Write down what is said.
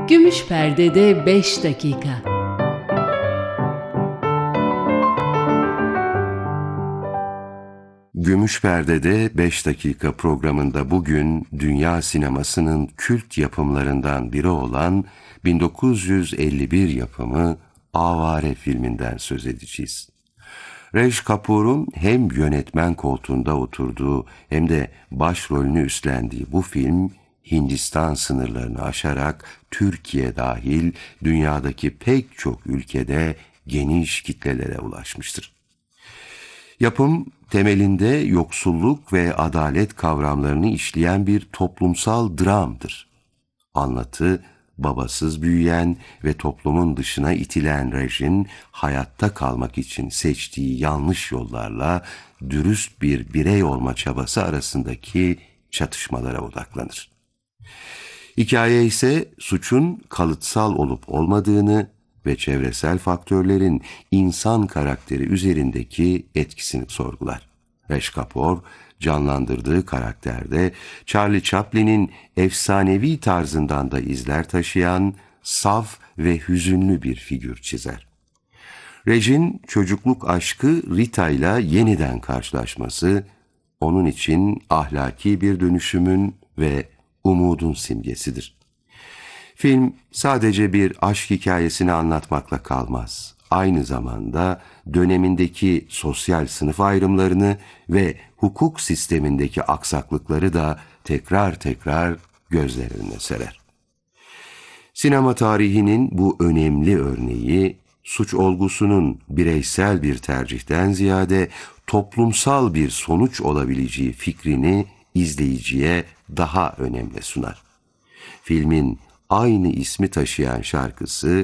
Gümüş Perde'de 5 dakika. Gümüş Perde'de 5 dakika programında bugün dünya sinemasının kült yapımlarından biri olan 1951 yapımı Avare filminden söz edeceğiz. Rej Kapoor'un hem yönetmen koltuğunda oturduğu hem de başrolünü üstlendiği bu film, Hindistan sınırlarını aşarak Türkiye dahil dünyadaki pek çok ülkede geniş kitlelere ulaşmıştır. Yapım temelinde yoksulluk ve adalet kavramlarını işleyen bir toplumsal dramdır. Anlatı, babasız büyüyen ve toplumun dışına itilen Rej'in hayatta kalmak için seçtiği yanlış yollarla dürüst bir birey olma çabası arasındaki çatışmalara odaklanır. Hikaye ise suçun kalıtsal olup olmadığını ve çevresel faktörlerin insan karakteri üzerindeki etkisini sorgular. Rej Kapoor, canlandırdığı karakterde Charlie Chaplin'in efsanevi tarzından da izler taşıyan saf ve hüzünlü bir figür çizer. Rej'in çocukluk aşkı Rita ile yeniden karşılaşması, onun için ahlaki bir dönüşümün ve umudun simgesidir. Film sadece bir aşk hikayesini anlatmakla kalmaz. Aynı zamanda dönemindeki sosyal sınıf ayrımlarını ve hukuk sistemindeki aksaklıkları da tekrar tekrar gözler önüne serer. Sinema tarihinin bu önemli örneği, suç olgusunun bireysel bir tercihten ziyade toplumsal bir sonuç olabileceği fikrini izleyiciye daha önemli sunar. Filmin aynı ismi taşıyan şarkısı